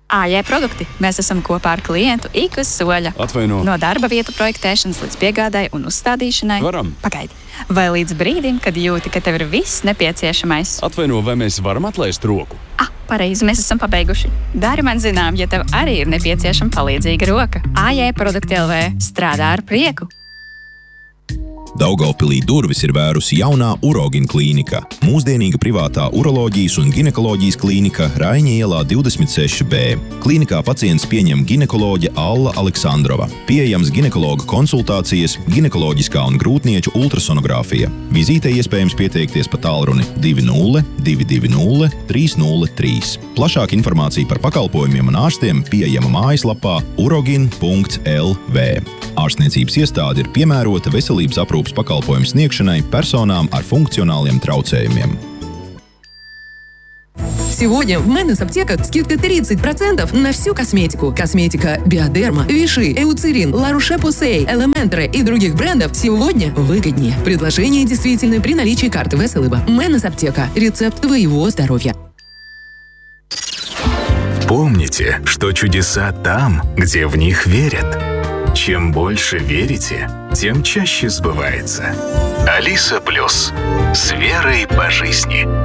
AJ produkti. Mēs esam kopā ar klientu ik uz soļa. Atvaino. No darba vietu projektēšanas līdz piegādai un uzstādīšanai. Varam. Pagaidi. Vai līdz brīdim, kad jūti, ka tev ir viss nepieciešamais. Atvaino, vai mēs varam atlaist roku? Pareizi, mēs esam pabeiguši. Dari man zinām, ja tev arī ir nepieciešama palīdzīga roka. AJ produkti LV strādā ar prieku. Daugavpilī durvis ir vērusi jaunā Urogin klīnika. Mūsdienīga privātā uroloģijas un ginekoloģijas klīnika Raiņa ielā 26B. Klīnikā pacients pieņem ginekoloģe Alla Aleksandrova. Pieejams ginekologa konsultācijas, ginekoloģiskā un grūtnieču ultrasonogrāfija. Vizītei iespējams pieteikties pa tālruni 20 220 303. Plašāka informācija par pakalpojumiem un ārstiem pieejama mājaslapā urogin.lv. Ārstniecības iestāde ir piemērota veselības aprūpes pakalpojumu sniegšanai personām ar функциональным трауцеями. Сегодня в Менес аптеках скидка 30% на всю косметику. Косметика Биодерма, Виши, Эуцерин, Ла Роше-Посей, Элементре и других брендов сегодня выгоднее. Предложение действительно при наличии карты Веселыба. Менес аптека. Рецепт твоего здоровья. Помните, что чудеса там, где в них верят. Чем больше верите, тем чаще сбывается. Алиса Плюс. С верой по жизни.